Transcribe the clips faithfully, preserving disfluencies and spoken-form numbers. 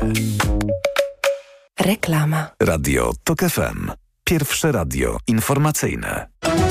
Reklama. Radio Tok F M. Pierwsze radio informacyjne.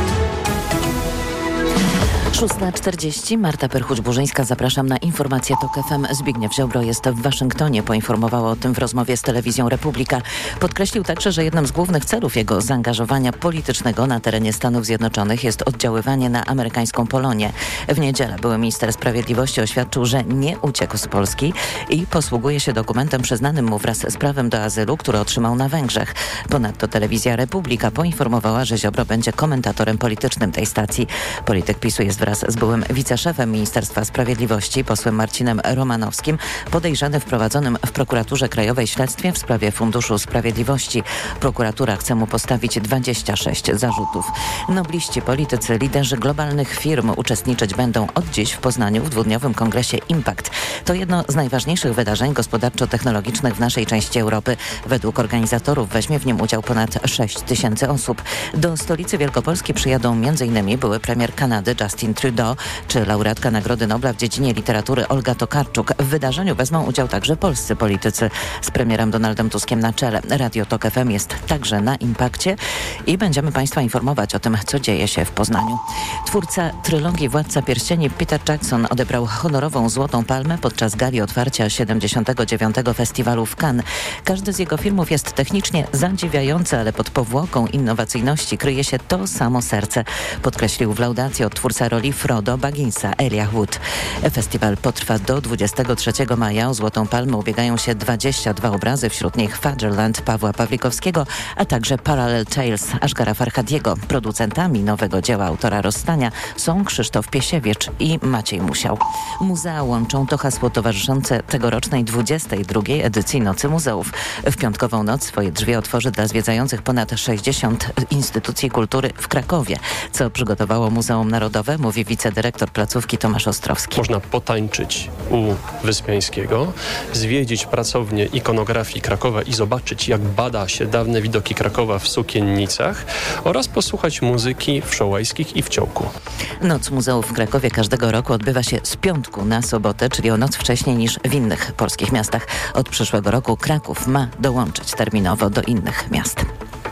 szósta czterdzieści. Marta Perchuć-Burzyńska. Zapraszam na informację Tok F M. Zbigniew Ziobro jest w Waszyngtonie. Poinformował o tym w rozmowie z telewizją Republika. Podkreślił także, że jednym z głównych celów jego zaangażowania politycznego na terenie Stanów Zjednoczonych jest oddziaływanie na amerykańską Polonię. W niedzielę były minister sprawiedliwości oświadczył, że nie uciekł z Polski i posługuje się dokumentem przyznanym mu wraz z prawem do azylu, który otrzymał na Węgrzech. Ponadto telewizja Republika poinformowała, że Ziobro będzie komentatorem politycznym tej stacji. Polityk PiSu jest wraz z byłym wiceszefem Ministerstwa Sprawiedliwości, posłem Marcinem Romanowskim, podejrzany w prowadzonym w Prokuraturze Krajowej śledztwie w sprawie Funduszu Sprawiedliwości. Prokuratura chce mu postawić dwadzieścia sześć zarzutów. Nobliści, politycy, liderzy globalnych firm uczestniczyć będą od dziś w Poznaniu w dwudniowym kongresie Impact. To jedno z najważniejszych wydarzeń gospodarczo-technologicznych w naszej części Europy. Według organizatorów weźmie w nim udział ponad sześć tysięcy osób. Do stolicy Wielkopolski przyjadą m.in. były premier Kanady Justin Trudeau czy laureatka Nagrody Nobla w dziedzinie literatury Olga Tokarczuk. W wydarzeniu wezmą udział także polscy politycy z premierem Donaldem Tuskiem na czele. Radio Tok F M jest także na Impakcie i będziemy Państwa informować o tym, co dzieje się w Poznaniu. Twórca trylogii Władca Pierścieni Peter Jackson odebrał honorową Złotą Palmę podczas gali otwarcia siedemdziesiątego dziewiątego Festiwalu w Cannes. Każdy z jego filmów jest technicznie zadziwiający, ale pod powłoką innowacyjności kryje się to samo serce, podkreślił w laudacji odtwórca roli Frodo Bagginsa, Elijah Wood. Festiwal potrwa do dwudziestego trzeciego maja. O Złotą Palmę ubiegają się dwadzieścia dwa obrazy, wśród nich Fatherland Pawła Pawlikowskiego, a także Parallel Tales Ashgara Farhadiego. Producentami nowego dzieła autora Rozstania są Krzysztof Piesiewicz i Maciej Musiał. Muzea łączą to hasło towarzyszące tegorocznej dwudziestej drugiej edycji Nocy Muzeów. W piątkową noc swoje drzwi otworzy dla zwiedzających ponad sześćdziesiąt instytucji kultury w Krakowie, co przygotowało Muzeum Narodowe, mówi wicedyrektor placówki Tomasz Ostrowski. Można potańczyć u Wyspiańskiego, zwiedzić pracownię ikonografii Krakowa i zobaczyć, jak bada się dawne widoki Krakowa w sukiennicach oraz posłuchać muzyki wszołajskich i w Ciołku. Noc Muzeów w Krakowie każdego roku odbywa się z piątku na sobotę, czyli o noc wcześniej niż w innych polskich miastach. Od przyszłego roku Kraków ma dołączyć terminowo do innych miast.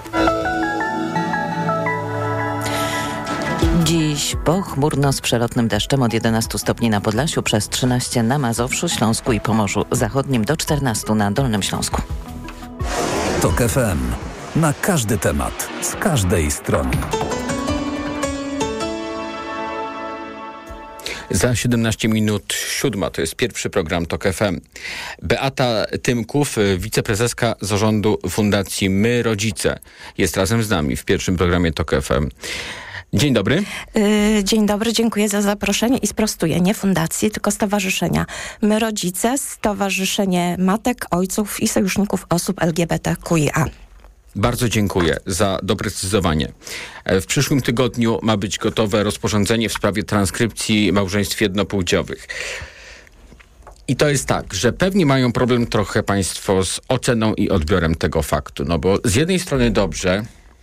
Dziś pochmurno z przelotnym deszczem, od jedenastu stopni na Podlasiu, przez trzynaście na Mazowszu, Śląsku i Pomorzu Zachodnim, do czternastu na Dolnym Śląsku. Tok F M. Na każdy temat, z każdej strony. Za siedemnaście minut siódma, to jest pierwszy program Tok F M. Beata Tymków, wiceprezeska zarządu Fundacji My Rodzice, jest razem z nami w pierwszym programie Tok F M. Dzień dobry. Yy, dzień dobry, dziękuję za zaproszenie i sprostuję, nie fundacji, tylko stowarzyszenia My Rodzice, Stowarzyszenie Matek, Ojców i Sojuszników Osób L G B T Q I A. Bardzo dziękuję za doprecyzowanie. W przyszłym tygodniu ma być gotowe rozporządzenie w sprawie transkrypcji małżeństw jednopłciowych. I to jest tak, że pewnie mają problem trochę państwo z oceną i odbiorem tego faktu. No bo z jednej strony dobrze,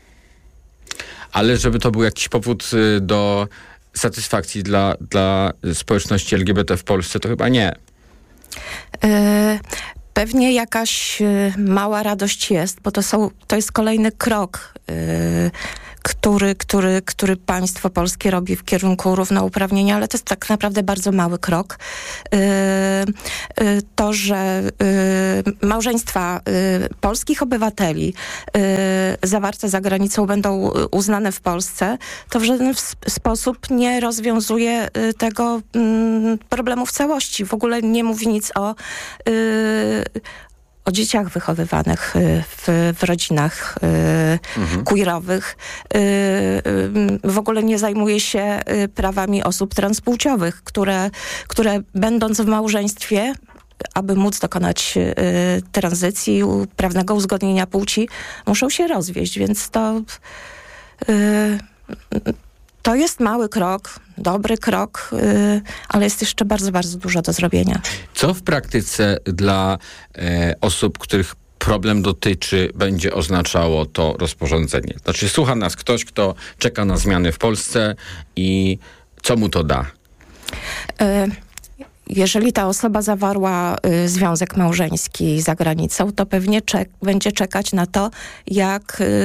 ale żeby to był jakiś powód do satysfakcji dla, dla społeczności L G B T w Polsce, to chyba nie. Yy, pewnie jakaś yy, mała radość jest, bo to, są, to jest kolejny krok, yy, który, który, który państwo polskie robi w kierunku równouprawnienia, ale to jest tak naprawdę bardzo mały krok. Yy, yy, to, że yy, małżeństwa yy, polskich obywateli yy, zawarte za granicą będą uznane w Polsce, to w żaden w sposób nie rozwiązuje yy, tego yy, problemu w całości. W ogóle nie mówi nic o yy, o dzieciach wychowywanych w, w rodzinach y, mhm. queerowych. Y, y, w ogóle nie zajmuje się prawami osób transpłciowych, które, które będąc w małżeństwie, aby móc dokonać y, tranzycji, prawnego uzgodnienia płci, muszą się rozwieść, więc to y, to jest mały krok, dobry krok, yy, ale jest jeszcze bardzo, bardzo dużo do zrobienia. Co w praktyce dla e, osób, których problem dotyczy, będzie oznaczało to rozporządzenie? Znaczy, słucha nas ktoś, kto czeka na zmiany w Polsce i co mu to da? Yy. jeżeli ta osoba zawarła y, związek małżeński za granicą, to pewnie czek- będzie czekać na to, jak y,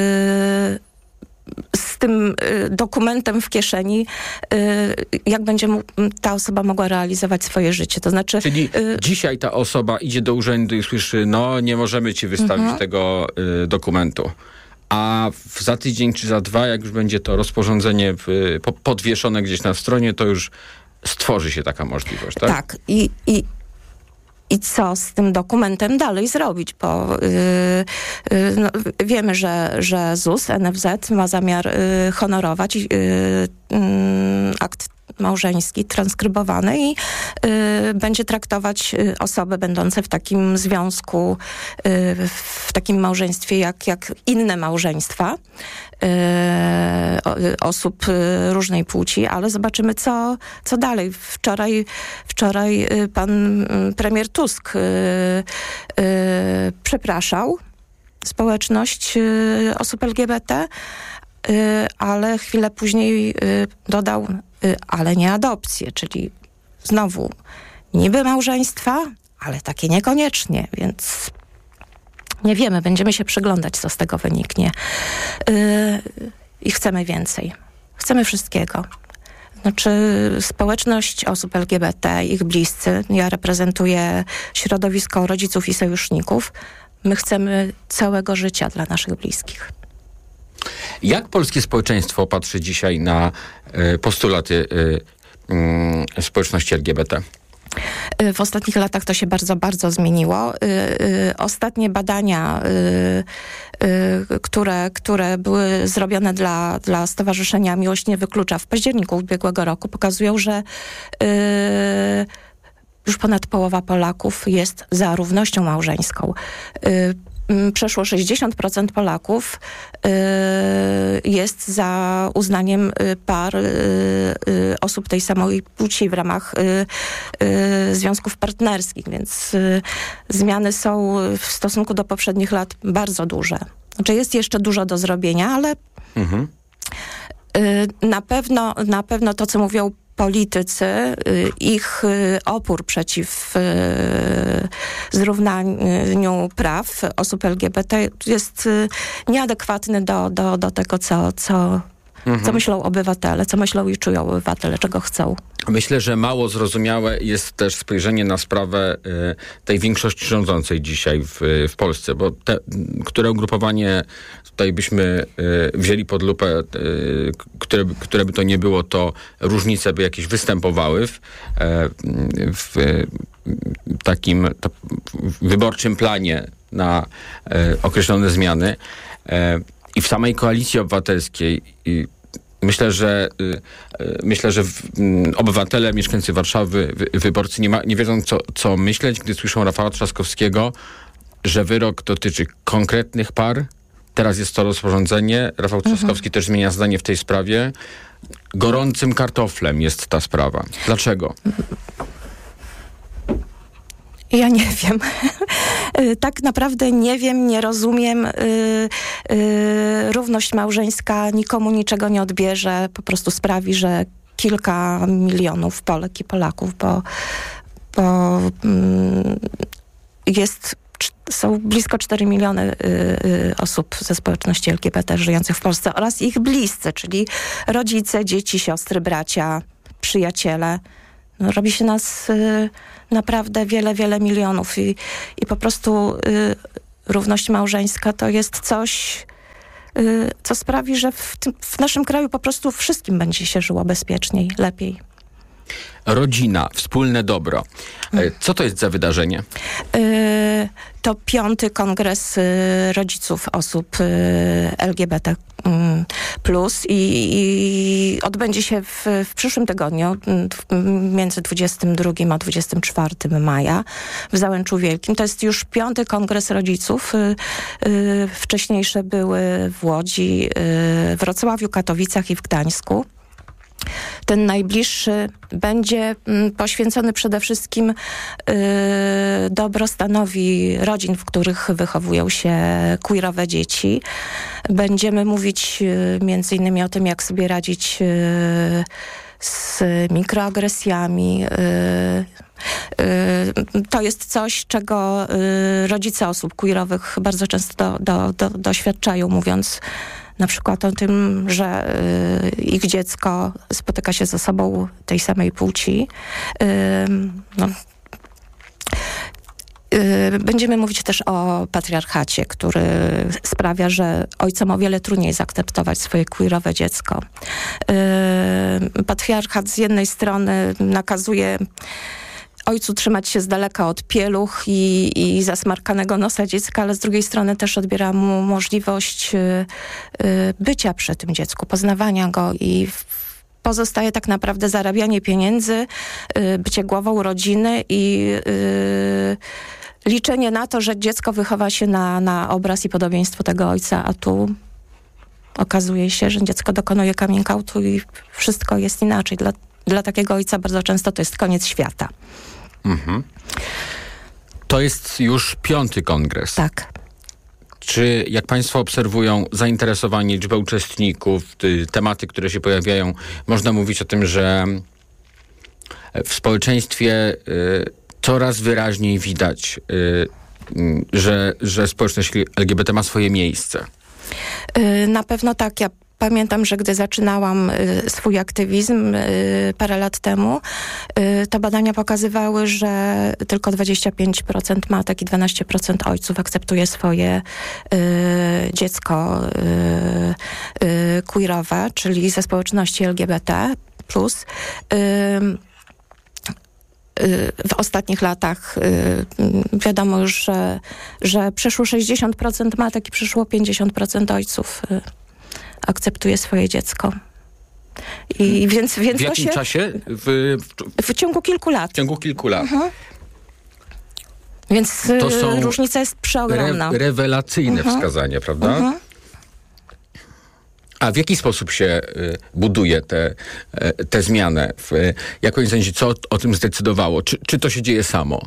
z tym y, dokumentem w kieszeni, y, jak będzie mu, ta osoba mogła realizować swoje życie. To znaczy... Czyli y, dzisiaj ta osoba idzie do urzędu i słyszy, no nie możemy ci wystawić mhm. tego y, dokumentu. A w, za tydzień czy za dwa, jak już będzie to rozporządzenie w, po, podwieszone gdzieś na stronie, to już stworzy się taka możliwość, tak? Tak. I, i, i co z tym dokumentem dalej zrobić? Bo yy, yy, no, wiemy, że, że Z U S, N F Z ma zamiar yy, honorować yy, yy, akt małżeński transkrybowany i y, będzie traktować y, osoby będące w takim związku, y, w takim małżeństwie jak, jak inne małżeństwa y, o, osób y, różnej płci, ale zobaczymy, co, co dalej. Wczoraj, wczoraj y, pan y, premier Tusk y, y, przepraszał społeczność y, osób L G B T, y, ale chwilę później y, dodał, ale nie adopcje, czyli znowu niby małżeństwa, ale takie niekoniecznie, więc nie wiemy, będziemy się przyglądać, co z tego wyniknie. Yy, I chcemy więcej. Chcemy wszystkiego. Znaczy społeczność osób L G B T, ich bliscy, ja reprezentuję środowisko rodziców i sojuszników, my chcemy całego życia dla naszych bliskich. Jak polskie społeczeństwo patrzy dzisiaj na y, postulaty y, y, społeczności L G B T? W ostatnich latach to się bardzo, bardzo zmieniło. Y, y, ostatnie badania, y, y, które, które były zrobione dla, dla Stowarzyszenia Miłość Nie Wyklucza w październiku ubiegłego roku, pokazują, że y, już ponad połowa Polaków jest za równością małżeńską. Y, Przeszło sześćdziesiąt procent Polaków y, jest za uznaniem y, par y, y, osób tej samej płci w ramach y, y, związków partnerskich, więc y, zmiany są w stosunku do poprzednich lat bardzo duże. Znaczy jest jeszcze dużo do zrobienia, ale mhm. y, na pewno, na pewno to, co mówią politycy, ich opór przeciw zrównaniu praw osób L G B T jest nieadekwatny do, do, do tego, co, co, mhm. co myślą obywatele, co myślą i czują obywatele, czego chcą. Myślę, że mało zrozumiałe jest też spojrzenie na sprawę y, tej większości rządzącej dzisiaj w, w Polsce, bo te, które ugrupowanie tutaj byśmy y, wzięli pod lupę, y, które, które by to nie było, to różnice by jakieś występowały w, w, w takim to, w wyborczym planie na y, określone zmiany. Y, I w samej Koalicji Obywatelskiej y, Myślę, że myślę, że obywatele, mieszkańcy Warszawy, wyborcy nie, ma, nie wiedzą, co, co myśleć, gdy słyszą Rafała Trzaskowskiego, że wyrok dotyczy konkretnych par. Teraz jest to rozporządzenie. Rafał Trzaskowski mhm. też zmienia zdanie w tej sprawie. Gorącym kartoflem jest ta sprawa. Dlaczego? Ja nie wiem. Tak naprawdę nie wiem, nie rozumiem. Yy, yy, równość małżeńska nikomu niczego nie odbierze. Po prostu sprawi, że kilka milionów Polek i Polaków, bo, bo yy, jest, są blisko cztery miliony yy, osób ze społeczności L G B T żyjących w Polsce oraz ich bliscy, czyli rodzice, dzieci, siostry, bracia, przyjaciele. No, robi się nas y, naprawdę wiele, wiele milionów i, i po prostu y, równość małżeńska to jest coś, y, co sprawi, że w, tym, w naszym kraju po prostu wszystkim będzie się żyło bezpieczniej, lepiej. Rodzina, wspólne dobro. Co to jest za wydarzenie? Y, to piąty kongres y, rodziców osób y, L G B T plus i, i odbędzie się w, w przyszłym tygodniu w, między dwudziestym drugim a dwudziestym czwartym maja w Załęczu Wielkim. To jest już piąty kongres rodziców. Y, y, wcześniejsze były w Łodzi, y, w Wrocławiu, Katowicach i w Gdańsku. Ten najbliższy będzie mm, poświęcony przede wszystkim y, dobrostanowi rodzin, w których wychowują się queerowe dzieci. Będziemy mówić y, między innymi o tym, jak sobie radzić y, z mikroagresjami. To jest coś, czego rodzice osób queerowych bardzo często do, do, do, doświadczają, mówiąc na przykład o tym, że ich dziecko spotyka się z osobą tej samej płci. No. Będziemy mówić też o patriarchacie, który sprawia, że ojcom o wiele trudniej zaakceptować swoje queerowe dziecko. Patriarchat z jednej strony nakazuje ojcu trzymać się z daleka od pieluch i, i zasmarkanego nosa dziecka, ale z drugiej strony też odbiera mu możliwość y, y, bycia przy tym dziecku, poznawania go i w, pozostaje tak naprawdę zarabianie pieniędzy, y, bycie głową rodziny i y, liczenie na to, że dziecko wychowa się na, na obraz i podobieństwo tego ojca, a tu okazuje się, że dziecko dokonuje coming outu i wszystko jest inaczej. Dla, dla takiego ojca bardzo często to jest koniec świata. Mhm. To jest już piąty kongres. Tak. Czy jak państwo obserwują zainteresowanie, liczbę uczestników, ty, tematy, które się pojawiają, można mówić o tym, że w społeczeństwie y, coraz wyraźniej widać, y, y, że, że społeczność L G B T ma swoje miejsce? Y, na pewno tak. Ja pamiętam, że gdy zaczynałam y, swój aktywizm y, parę lat temu, y, to badania pokazywały, że tylko dwadzieścia pięć procent matek i dwanaście procent ojców akceptuje swoje y, dziecko y, y, queerowe, czyli ze społeczności L G B T plus. Y, W ostatnich latach y, wiadomo już, że, że przeszło sześćdziesiąt procent matek i przeszło pięćdziesiąt procent ojców y, akceptuje swoje dziecko. I więc, więc w jakim to się, czasie? W, w, w ciągu kilku lat. W ciągu kilku lat. Mhm. Więc to są różnica jest przeogromna. Re, rewelacyjne mhm. wskazania, prawda? Mhm. A w jaki sposób się y, buduje tę te, te zmianę? W, jak oni sądzą, co o, o tym zdecydowało? Czy, czy to się dzieje samo?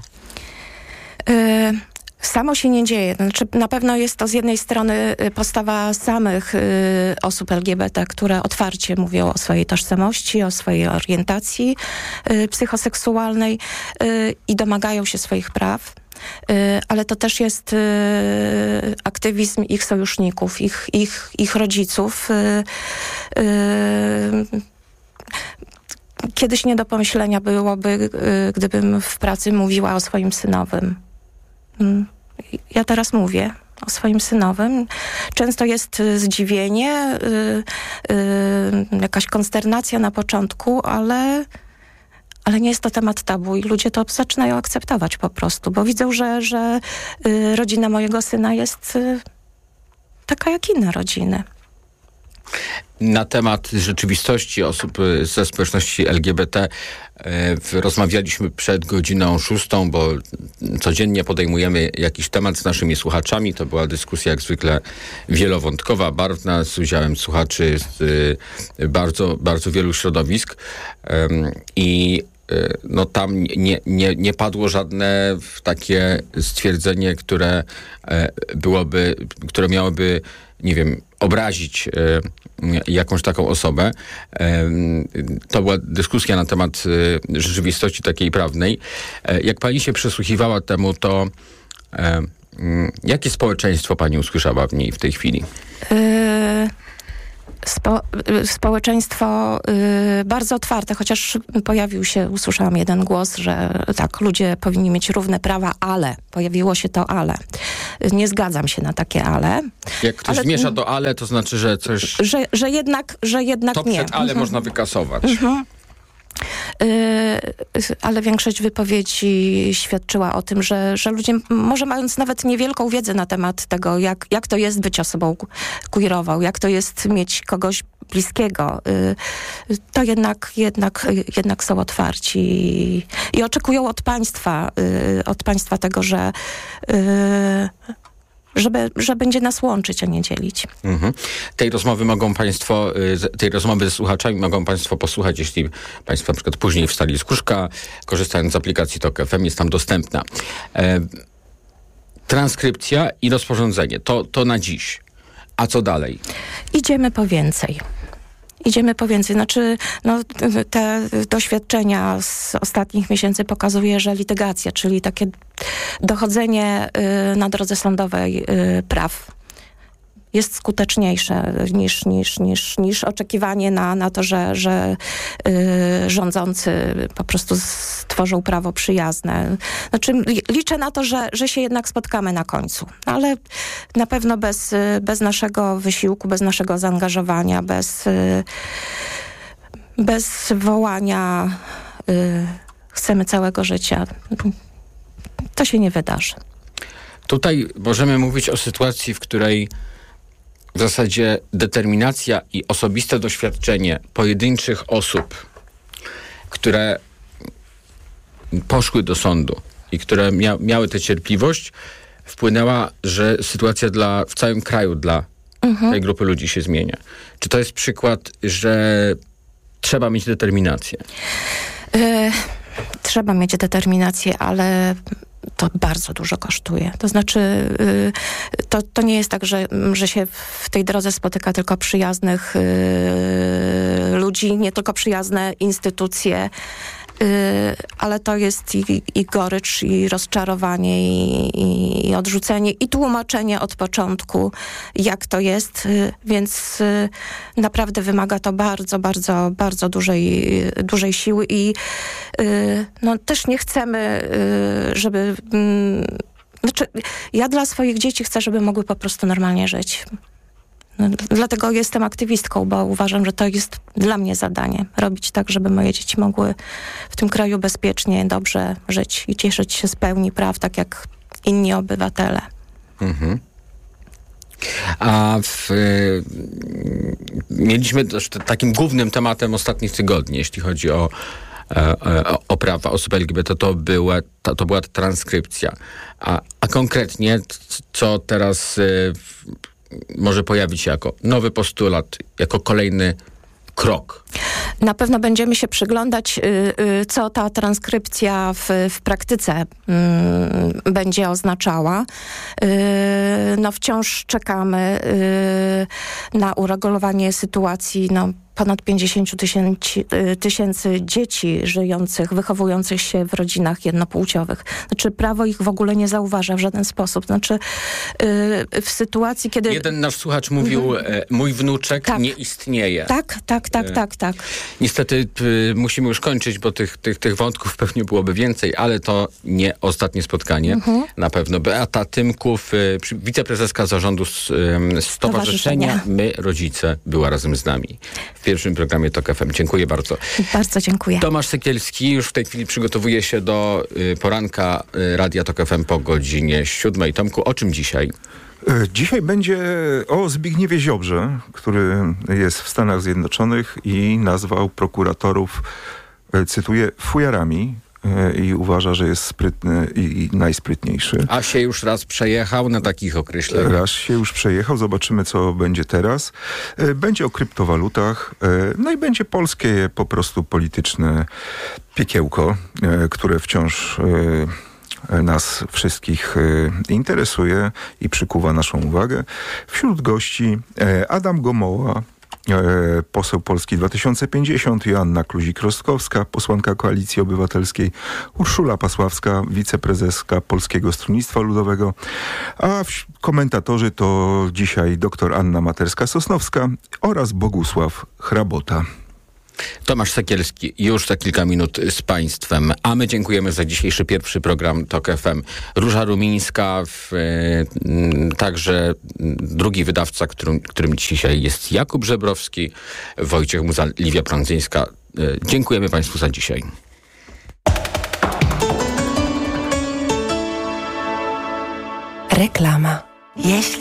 Y Samo się nie dzieje. Znaczy, na pewno jest to z jednej strony postawa samych y, osób L G B T, które otwarcie mówią o swojej tożsamości, o swojej orientacji y, psychoseksualnej y, i domagają się swoich praw. Y, ale to też jest y, aktywizm ich sojuszników, ich, ich, ich rodziców. Y, y, kiedyś nie do pomyślenia byłoby, y, gdybym w pracy mówiła o swoim synowym. Ja teraz mówię o swoim synowym. Często jest zdziwienie, yy, yy, jakaś konsternacja na początku, ale, ale nie jest to temat tabu i ludzie to zaczynają akceptować po prostu, bo widzą, że, że yy, rodzina mojego syna jest yy, taka jak inne rodziny. Na temat rzeczywistości osób ze społeczności L G B T e, rozmawialiśmy przed godziną szóstą, bo codziennie podejmujemy jakiś temat z naszymi słuchaczami. To była dyskusja jak zwykle wielowątkowa, barwna, z udziałem słuchaczy z e, bardzo, bardzo wielu środowisk. E, I no tam nie, nie, nie padło żadne takie stwierdzenie, które byłoby, które miałoby, nie wiem, obrazić jakąś taką osobę. To była dyskusja na temat rzeczywistości takiej prawnej. Jak pani się przysłuchiwała temu, to jakie społeczeństwo pani usłyszała w niej w tej chwili? Y- Spo, społeczeństwo y, bardzo otwarte, chociaż pojawił się, usłyszałam jeden głos, że tak, ludzie powinni mieć równe prawa, ale, pojawiło się to ale. Nie zgadzam się na takie ale. Jak ktoś ale, miesza do ale, to znaczy, że coś... Że, że jednak, że jednak to nie. To przed ale mhm. można wykasować. Mhm. Yy, ale większość wypowiedzi świadczyła o tym, że, że ludzie, może mając nawet niewielką wiedzę na temat tego, jak, jak to jest być osobą queerową, jak to jest mieć kogoś bliskiego, yy, to jednak, jednak, jednak są otwarci i, i oczekują od państwa, yy, od państwa tego, że yy, Żeby, że będzie nas łączyć, a nie dzielić. Mhm. Tej rozmowy mogą państwo, tej rozmowy ze słuchaczami mogą państwo posłuchać, jeśli państwo na przykład później wstali z łóżka, korzystając z aplikacji Tok F M, jest tam dostępna. E, transkrypcja i rozporządzenie, to, to na dziś. A co dalej? Idziemy po więcej. Idziemy po więcej. Znaczy, no, te doświadczenia z ostatnich miesięcy pokazuje, że litygacja, czyli takie dochodzenie y, na drodze sądowej y, praw jest skuteczniejsze niż, niż, niż, niż oczekiwanie na, na to, że, że y, rządzący po prostu stworzą prawo przyjazne. Znaczy, liczę na to, że, że się jednak spotkamy na końcu. Ale na pewno bez, bez naszego wysiłku, bez naszego zaangażowania, bez, y, bez wołania y, chcemy całego życia, to się nie wydarzy. Tutaj możemy mówić o sytuacji, w której w zasadzie determinacja i osobiste doświadczenie pojedynczych osób, które poszły do sądu i które mia- miały tę cierpliwość, wpłynęła, że sytuacja dla, w całym kraju dla mhm. tej grupy ludzi się zmienia. Czy to jest przykład, że trzeba mieć determinację? Y- trzeba mieć determinację, ale to bardzo dużo kosztuje. To znaczy, y, to, to nie jest tak, że, że się w tej drodze spotyka tylko przyjaznych y, ludzi, nie tylko przyjazne instytucje, y, ale to jest i, i gorycz, i rozczarowanie, i, i odrzucenie, i tłumaczenie od początku, jak to jest, y, więc y, naprawdę wymaga to bardzo, bardzo, bardzo dużej, dużej siły i y, no, też nie chcemy, y, żeby... Y, znaczy, ja dla swoich dzieci chcę, żeby mogły po prostu normalnie żyć. No, dlatego jestem aktywistką, bo uważam, że to jest dla mnie zadanie. Robić tak, żeby moje dzieci mogły w tym kraju bezpiecznie, dobrze żyć i cieszyć się z pełni praw, tak jak inni obywatele. Mhm. A w, y, mieliśmy też t- takim głównym tematem ostatnich tygodni, jeśli chodzi o, e, o, o prawa osób L G B T, to była, to, to była ta transkrypcja. A, a konkretnie, co teraz y, może pojawić się jako nowy postulat, jako kolejny krok? Na pewno będziemy się przyglądać, y, y, co ta transkrypcja w, w praktyce y, będzie oznaczała. Y, no wciąż czekamy y, na uregulowanie sytuacji, no ponad pięćdziesiąt tysięcy, tysięcy dzieci żyjących, wychowujących się w rodzinach jednopłciowych. Znaczy prawo ich w ogóle nie zauważa w żaden sposób. Znaczy yy, w sytuacji, kiedy... Jeden nasz słuchacz mówił, mhm. e, mój wnuczek tak. nie istnieje. Tak, tak, tak, e, tak, tak. Niestety y, musimy już kończyć, bo tych, tych, tych wątków pewnie byłoby więcej, ale to nie ostatnie spotkanie. Mhm. Na pewno. Beata Tymków, y, wiceprezeska zarządu s, y, Stowarzyszenia My Rodzice, była razem z nami w pierwszym programie Tok F M. Dziękuję bardzo. Bardzo dziękuję. Tomasz Sekielski już w tej chwili przygotowuje się do y, poranka y, Radia Tok F M po godzinie siódmej. Tomku, o czym dzisiaj? Dzisiaj będzie o Zbigniewie Ziobrze, który jest w Stanach Zjednoczonych i nazwał prokuratorów, cytuję, fujarami. I uważa, że jest sprytny i najsprytniejszy. A się już raz przejechał na takich określeniach? Raz się już przejechał. Zobaczymy, co będzie teraz. Będzie o kryptowalutach. No i będzie polskie po prostu polityczne piekiełko, które wciąż nas wszystkich interesuje i przykuwa naszą uwagę. Wśród gości Adam Gomoła, poseł Polski dwa tysiące pięćdziesiąt, Joanna Kluzik-Rostkowska, posłanka Koalicji Obywatelskiej, Urszula Pasławska, wiceprezeska Polskiego Stronnictwa Ludowego, a komentatorzy to dzisiaj dr Anna Materska-Sosnowska oraz Bogusław Hrabota. Tomasz Sekielski już za kilka minut z Państwem, a my dziękujemy za dzisiejszy pierwszy program Tok F M. Róża Rumińska, w, y, także drugi wydawca, którym, którym dzisiaj jest Jakub Żebrowski, Wojciech Muza, Liwia Prądzyńska. Y, dziękujemy Państwu za dzisiaj. Reklama. Jeśli